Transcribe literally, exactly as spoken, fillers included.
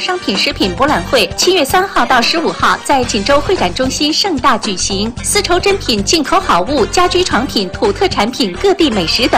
商品食品博览会七月三号到十五号在锦州会展中心盛大举行，丝绸珍品、进口好物、家居床品、土特产品、各地美食等